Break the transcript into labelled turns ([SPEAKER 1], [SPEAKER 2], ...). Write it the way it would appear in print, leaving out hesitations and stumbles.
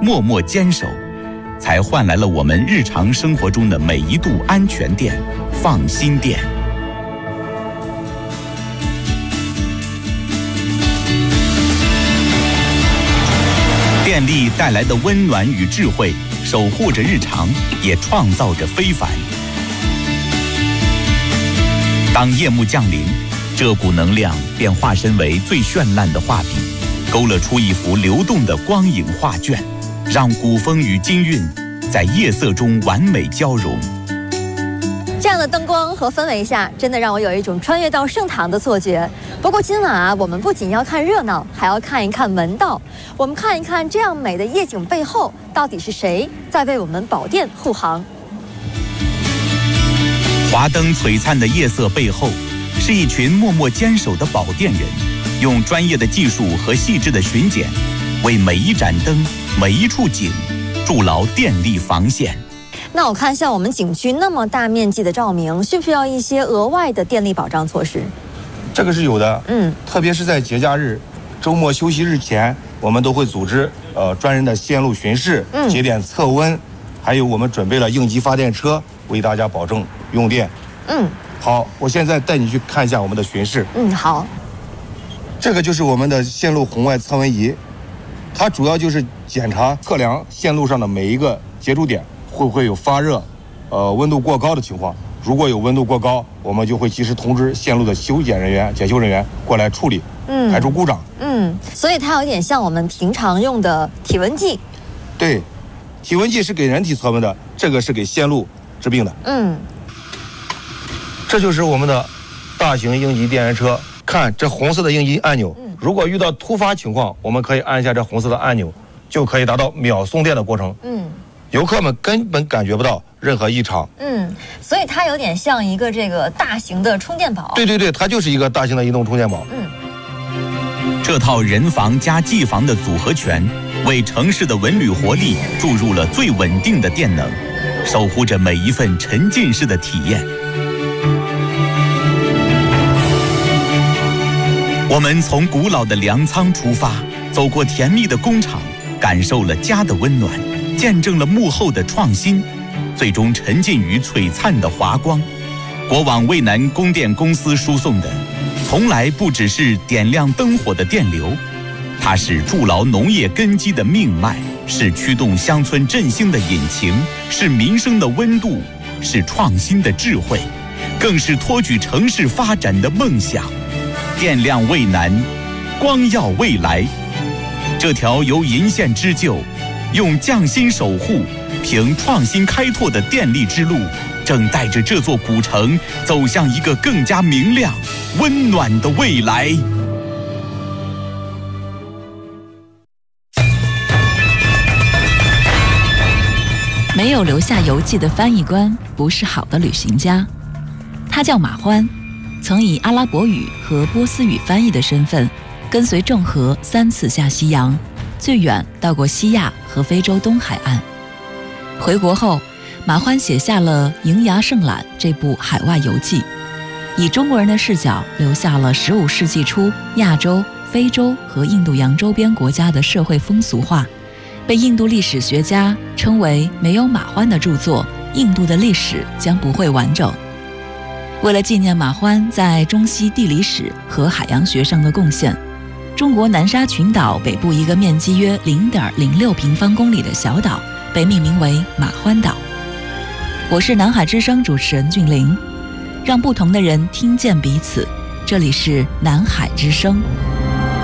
[SPEAKER 1] 默默坚守，才换来了我们日常生活中的每一度安全电、放心电。电力带来的温暖与智慧，守护着日常，也创造着非凡。当夜幕降临，这股能量便化身为最绚烂的画笔，勾勒出一幅流动的光影画卷，让古风与今韵在夜色中完美交融。
[SPEAKER 2] 这样的灯光和氛围下，真的让我有一种穿越到盛唐的错觉。不过今晚啊，我们不仅要看热闹，还要看一看门道。我们看一看这样美的夜景背后，到底是谁在为我们保电护航？
[SPEAKER 1] 华灯璀璨的夜色背后，是一群默默坚守的保电人，用专业的技术和细致的巡检，为每一盏灯、每一处景筑牢电力防线。
[SPEAKER 2] 那我看像我们景区那么大面积的照明，需不需要一些额外的电力保障措施？
[SPEAKER 3] 这个是有的，特别是在节假日、周末休息日前，我们都会组织专人的线路巡视、节点测温，还有我们准备了应急发电车，为大家保证用电。好，我现在带你去看一下我们的巡视。
[SPEAKER 2] 好。
[SPEAKER 3] 这个就是我们的线路红外测温仪，它主要就是检查测量线路上的每一个接触点会不会有发热、温度过高的情况。如果有温度过高，我们就会及时通知线路的修检人员、检修人员过来处理，排除故障。
[SPEAKER 2] 所以它有点像我们平常用的体温计。
[SPEAKER 3] 对，体温计是给人体测温的，这个是给线路治病的。这就是我们的大型应急电源车，看这红色的应急按钮，如果遇到突发情况，我们可以按一下这红色的按钮，就可以达到秒送电的过程。游客们根本感觉不到任何异常。
[SPEAKER 2] 所以它有点像一个这个大型的充电宝。
[SPEAKER 3] 对，它就是一个大型的移动充电宝。
[SPEAKER 1] 这套人防加技防的组合拳，为城市的文旅活力注入了最稳定的电能，守护着每一份沉浸式的体验。我们从古老的粮仓出发，走过甜蜜的工厂，感受了家的温暖，见证了幕后的创新，最终沉浸于璀璨的华光。国网渭南供电公司输送的，从来不只是点亮灯火的电流，它是筑牢农业根基的命脉，是驱动乡村振兴的引擎，是民生的温度，是创新的智慧，更是托举城市发展的梦想。电亮渭南，光耀未来。这条由银线织就、用匠心守护、凭创新开拓的电力之路，正带着这座古城走向一个更加明亮、温暖的未来。
[SPEAKER 4] 没有留下游记的翻译官不是好的旅行家。他叫马欢，曾以阿拉伯语和波斯语翻译的身份，跟随郑和3次下西洋，最远到过西亚和非洲东海岸。回国后，马欢写下了《瀛涯胜览》这部海外游记，以中国人的视角留下了15世纪初亚洲、非洲和印度洋周边国家的社会风俗画，被印度历史学家称为没有马欢的著作，印度的历史将不会完整。为了纪念马欢在中西地理史和海洋学上的贡献，中国南沙群岛北部一个面积约0.06平方公里的小岛被命名为马欢岛。我是南海之声主持人俊玲，让不同的人听见彼此，这里是南海之声。